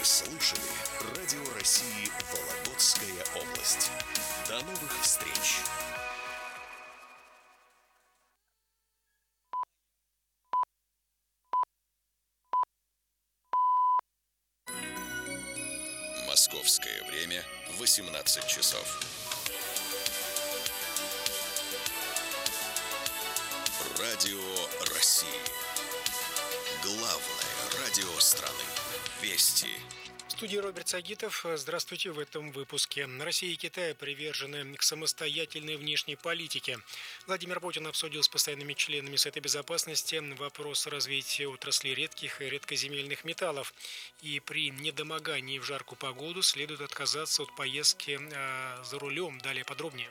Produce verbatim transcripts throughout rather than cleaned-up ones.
Вы слушали Радио России Вологодская область. До новых встреч! Московское время восемнадцать часов. Радио России. Главное радио страны. Вести. В студии Роберт Сагитов. Здравствуйте в этом выпуске. Россия и Китай привержены к самостоятельной внешней политике. Владимир Путин обсудил с постоянными членами Совета Безопасности вопрос развития отрасли редких и редкоземельных металлов. И при недомогании в жаркую погоду следует отказаться от поездки э, за рулем. Далее подробнее.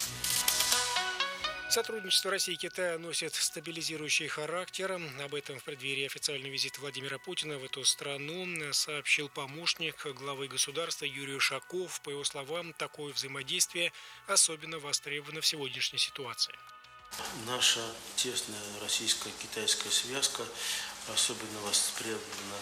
Сотрудничество России и Китая носит стабилизирующий характер. Об этом в преддверии официального визита Владимира Путина в эту страну сообщил помощник главы государства Юрий Ушаков. По его словам, такое взаимодействие особенно востребовано в сегодняшней ситуации. Наша тесная российско-китайская связка особенно востребована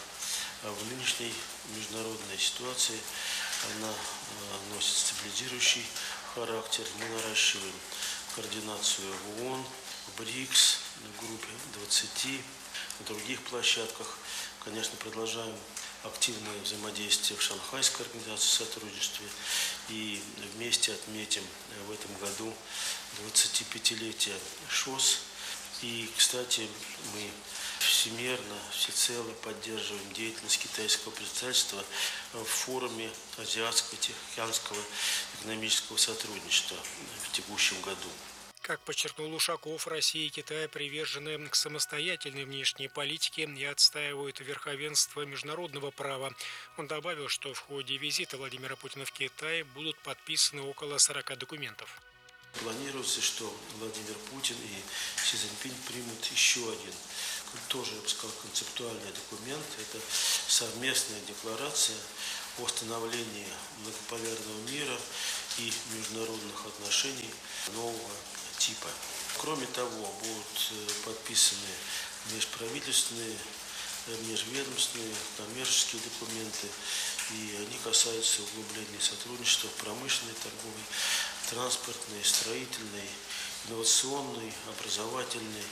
в нынешней международной ситуации. Она носит стабилизирующий характер. Мы наращиваем координацию в ООН, в БРИКС, в группе двадцати, на других площадках. Конечно, продолжаем активное взаимодействие в Шанхайской организации сотрудничества и вместе отметим в этом году двадцатипятилетие ШОС. И, кстати, мы всемерно, всецело поддерживаем деятельность китайского представительства в форуме Азиатско-Тихоокеанского экономического сотрудничества в текущем году. Как подчеркнул Ушаков, Россия и Китай привержены к самостоятельной внешней политике и отстаивают верховенство международного права. Он добавил, что в ходе визита Владимира Путина в Китай будут подписаны около сорока документов. Планируется, что Владимир Путин и Си Цзиньпинь примут еще один, тоже, я бы сказал, концептуальный документ. Это совместная декларация о становлении многополярного мира и международных отношений нового типа. Кроме того, будут подписаны межправительственные, межведомственные, коммерческие документы, и они касаются углубления сотрудничества в промышленной, торговой, транспортной, строительной, инновационной, образовательной,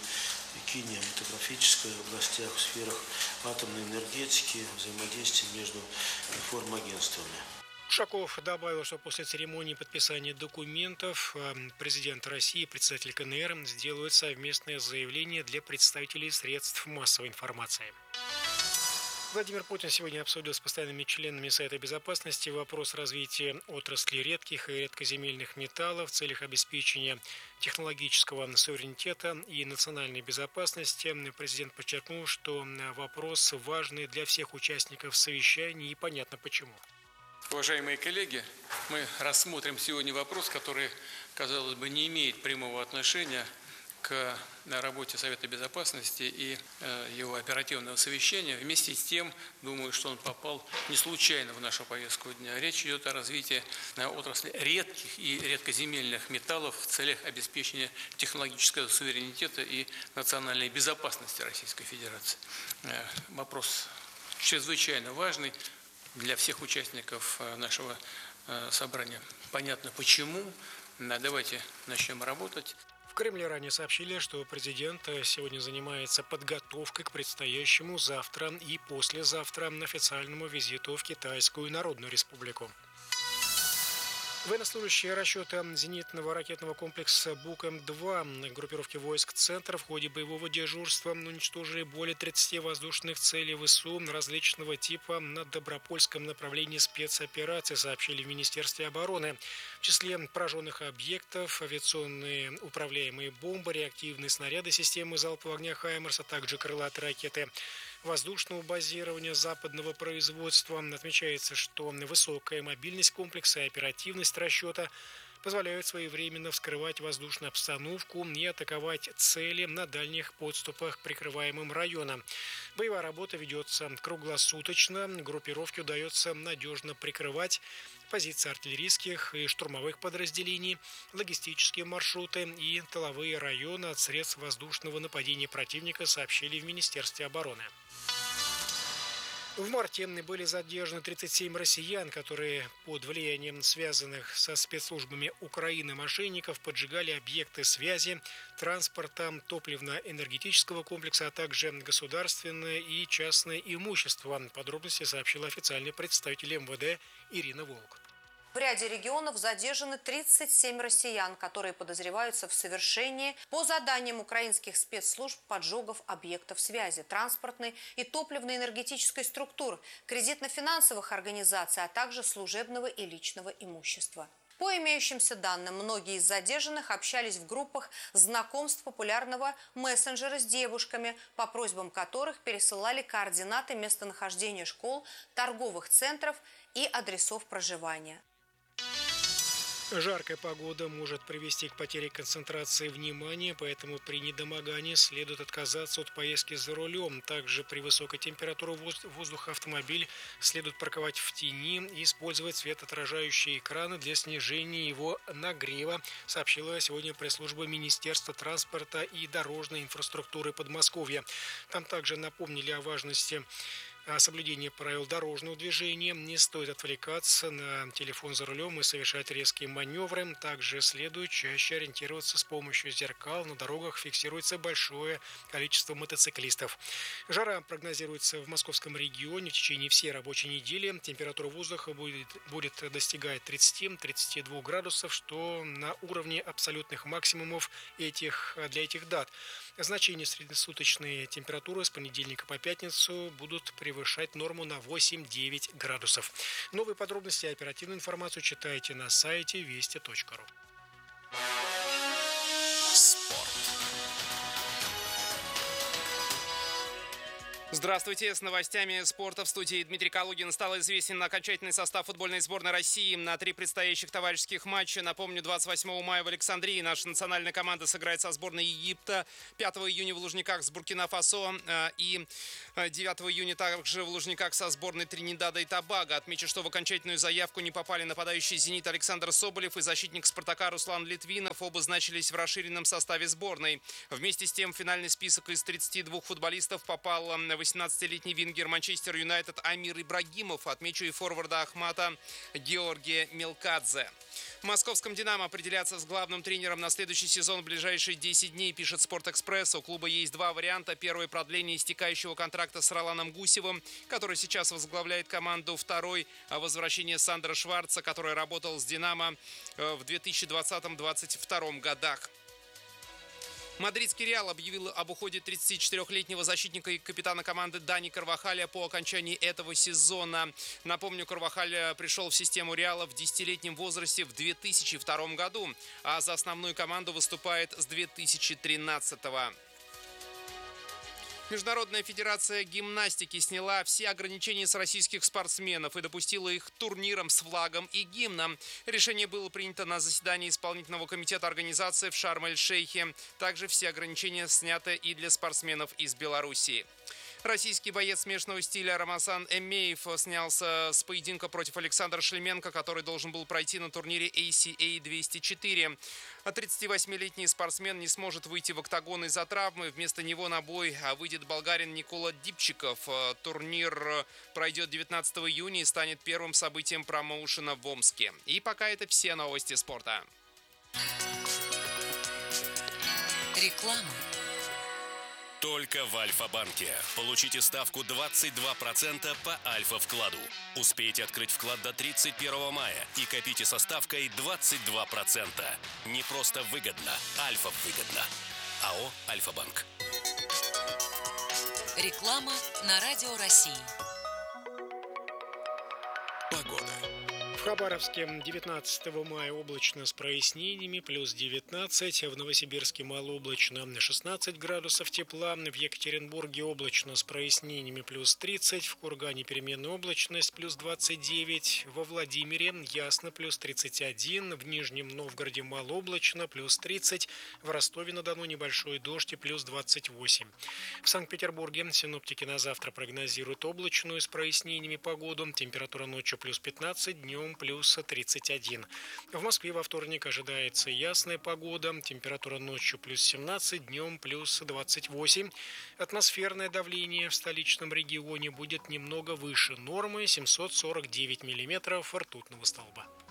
кинематографической областях, в сферах атомной энергетики, взаимодействия между информагентствами. Ушаков добавил, что после церемонии подписания документов президент России и председатель КНР сделают совместное заявление для представителей средств массовой информации. Владимир Путин сегодня обсудил с постоянными членами Совета Безопасности вопрос развития отрасли редких и редкоземельных металлов в целях обеспечения технологического суверенитета и национальной безопасности. Президент подчеркнул, что вопрос важный для всех участников совещания, и понятно почему. Уважаемые коллеги, мы рассмотрим сегодня вопрос, который, казалось бы, не имеет прямого отношения к работе Совета Безопасности и его оперативного совещания. Вместе с тем, думаю, что он попал не случайно в нашу повестку дня. Речь идет о развитии отрасли редких и редкоземельных металлов в целях обеспечения технологического суверенитета и национальной безопасности Российской Федерации. Вопрос чрезвычайно важный для всех участников нашего собрания. Понятно почему. Давайте начнем работать. В Кремле ранее сообщили, что президент сегодня занимается подготовкой к предстоящему завтра и послезавтра официальному визиту в Китайскую Народную Республику. Военнослужащие расчета зенитного ракетного комплекса Бук-М два группировки войск «Центр» в ходе боевого дежурства уничтожили более тридцати воздушных целей ВСУ различного типа на Добропольском направлении спецоперации, сообщили в Министерстве обороны. В числе пораженных объектов авиационные управляемые бомбы, реактивные снаряды системы залпового огня «Хаймерс», а также крылатые ракеты воздушного базирования западного производства. Отмечается, что высокая мобильность комплекса и оперативность расчета позволяют своевременно вскрывать воздушную обстановку и атаковать цели на дальних подступах к прикрываемым районам. Боевая работа ведется круглосуточно. Группировке удается надежно прикрывать позиции артиллерийских и штурмовых подразделений, логистические маршруты и тыловые районы от средств воздушного нападения противника, сообщили в Министерстве обороны. В марте были задержаны тридцать семь россиян, которые под влиянием связанных со спецслужбами Украины мошенников поджигали объекты связи, транспорта, топливно-энергетического комплекса, а также государственное и частное имущество. Подробности сообщила официальный представитель эм вэ дэ Ирина Волк. В ряде регионов задержаны тридцать семь россиян, которые подозреваются в совершении по заданиям украинских спецслужб поджогов объектов связи, транспортной и топливно-энергетической структур, кредитно-финансовых организаций, а также служебного и личного имущества. По имеющимся данным, многие из задержанных общались в группах знакомств популярного мессенджера с девушками, по просьбам которых пересылали координаты местонахождения школ, торговых центров и адресов проживания. Жаркая погода может привести к потере концентрации внимания, поэтому при недомогании следует отказаться от поездки за рулем. Также при высокой температуре воздуха автомобиль следует парковать в тени и использовать светоотражающие экраны для снижения его нагрева, сообщила сегодня пресс-служба Министерства транспорта и дорожной инфраструктуры Подмосковья. Там также напомнили о важности соблюдение правил дорожного движения. Не стоит отвлекаться на телефон за рулем и совершать резкие маневры. Также следует чаще ориентироваться с помощью зеркал. На дорогах фиксируется большое количество мотоциклистов. Жара прогнозируется в московском регионе в течение всей рабочей недели. Температура воздуха будет, будет достигать тридцати-тридцати двух градусов, что на уровне абсолютных максимумов этих, для этих дат. Значения среднесуточной температуры с понедельника по пятницу будут превышать превышать норму на восемь-девять градусов. Новые подробности и оперативную информацию читайте на сайте вести точка ру. Спорт. Здравствуйте, с новостями спорта в студии Дмитрий Калугин. Стал известен окончательный состав футбольной сборной России на три предстоящих товарищеских матча. Напомню, двадцать восьмого мая в Александрии наша национальная команда сыграет со сборной Египта, пятого июня в Лужниках с Буркина-Фасо и девятого июня также в Лужниках со сборной Тринидада и Тобаго. Отмечу, что в окончательную заявку не попали нападающий «Зенит» Александр Соболев и защитник «Спартака» Руслан Литвинов. Оба значились в расширенном составе сборной. Вместе с тем в финальный список из тридцати двух футболистов попал восемнадцатилетний вингер Манчестер Юнайтед Амир Ибрагимов. Отмечу и форварда Ахмата Георгия Мелкадзе. В московском «Динамо» определяться с главным тренером на следующий сезон в ближайшие десять дней, пишет «Спортэкспресс». У клуба есть два варианта. Первый – продление истекающего контракта с Роланом Гусевым, который сейчас возглавляет команду. Второй – возвращение Сандра Шварца, который работал с «Динамо» в две тысячи двадцатом — две тысячи двадцать втором годах. Мадридский «Реал» объявил об уходе тридцатичетырёхлетнего защитника и капитана команды Дани Карвахаля по окончании этого сезона. Напомню, Карвахаль пришел в систему «Реала» в десятилетнем возрасте в две тысячи втором году, а за основную команду выступает с две тысячи тринадцатого. Международная федерация гимнастики сняла все ограничения с российских спортсменов и допустила их к турнирам с флагом и гимном. Решение было принято на заседании исполнительного комитета организации в Шарм-эль-Шейхе. Также все ограничения сняты и для спортсменов из Белоруссии. Российский боец смешанного стиля Рамазан Эмеев снялся с поединка против Александра Шлеменко, который должен был пройти на турнире эй си эй двести четыре. тридцативосьмилетний спортсмен не сможет выйти в октагон из-за травмы. Вместо него на бой выйдет болгарин Никола Дипчиков. Турнир пройдет девятнадцатого июня и станет первым событием промоушена в Омске. И пока это все новости спорта. Реклама. Только в Альфа-банке. Получите ставку двадцать два процента по Альфа-вкладу. Успейте открыть вклад до тридцать первого мая и копите со ставкой двадцать два процента. Не просто выгодно, Альфа-выгодно. АО «Альфа-банк». Реклама на Радио России. Погода. В Хабаровске девятнадцатого мая облачно с прояснениями, плюс девятнадцать. В Новосибирске малооблачно шестнадцать градусов тепла. В Екатеринбурге облачно с прояснениями, плюс тридцать. В Кургане переменная облачность, плюс двадцать девять. Во Владимире ясно, плюс тридцать один. В Нижнем Новгороде малооблачно, плюс тридцать. В Ростове-на-Дону небольшой дождь и плюс двадцать восемь. В Санкт-Петербурге синоптики на завтра прогнозируют облачную с прояснениями погоду. Температура ночью плюс пятнадцать, днем плюс тридцать один. В Москве во вторник ожидается ясная погода. Температура ночью плюс семнадцать, днем плюс двадцать восемь. Атмосферное давление в столичном регионе будет немного выше нормы — семьсот сорок девять миллиметров ртутного столба.